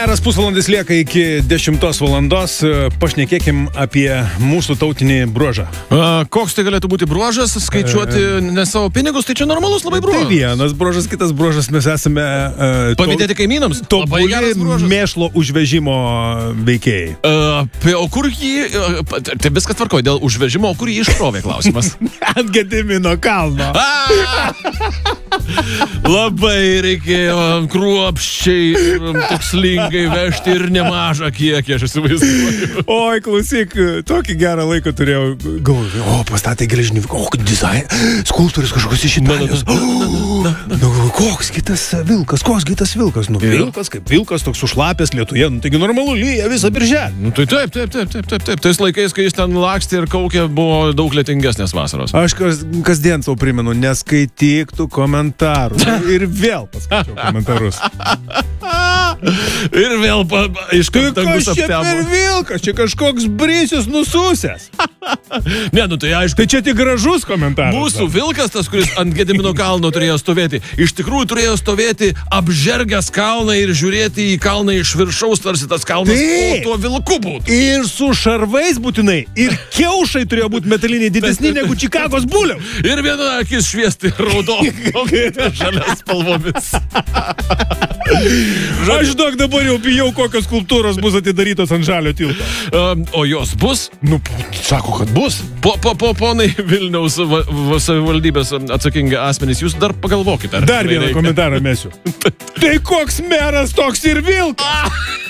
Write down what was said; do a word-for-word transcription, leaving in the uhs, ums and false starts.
Geras pusvalandis lieka iki dešimtos valandos. Pašnekėkim apie mūsų tautinį bruožą. A, koks tai galėtų būti bruožas? Skaičiuoti e... ne savo pinigus, tai čia normalus labai bruožas. Tai vienas bruožas, kitas bruožas, mes esame... Uh, Pavydėti kaimynams? Tobuli mėšlo užvežimo veikėjai. A, o kur jį... Tai viskas tvarkoja dėl užvežimo, o kur jį iškrovė, klausimas? Ant Gedimino kalno. Labai reikėjo kruopščiai ir tikslingai vežti ir nemažą kiekį, aš įsivaizduoju. Oi, klausyk, tokį gerą laiką turėjau. Galvoju, o, pastatė geležinį, o, dizain, skulptorius kažkoks iš Italijos. Nu, koks kitas vilkas, koks kitas vilkas? Nu, vilkas, kaip vilkas, toks užlapęs lietuje, nu, taigi normalu, lyja visą birželį. Nu, tai taip, taip, taip, taip, taip, taip. Tais laikais, kai jis ten lakstė ir kaukė, buvo daug lėtingesnės vasaros. Aš kas, kasdien savo primenu, neskaityk tų komentarų. Ir vėl paskaičiau komentarus. Ir vėl pa, iš kaip dangus aptemo. Tai kas čia per vilkas? Čia kažkoks brisius nususęs. Ne, nu tai aišku. Tai čia tik gražus komentaras. Mūsų vilkas, tas, kuris ant Gedimino kalno turėjo stovėti, iš tikrųjų turėjo stovėti apžergęs kalną ir žiūrėti į kalną iš viršaus, tarsi tas kalnas Taip. tuo vilku būtų. Ir su šarvais būtinai. Ir kiaušai turėjo būti metaliniai didesni negu Čikagos buliau. Ir viena akis šviesti raudoną, žalia spalvomis. Aš daug dabar jau bijau, kokios skulptūros bus atidarytos ant žalio tilto. Um, o jos bus? Nu, sako, kad bus. Po, po, po ponai Vilniaus va, va, savivaldybės atsakingi asmenys, jūs dar pagalvokite. Dar vieną reikia. Komentarą mesiu. Tai koks meras, toks ir vilkas.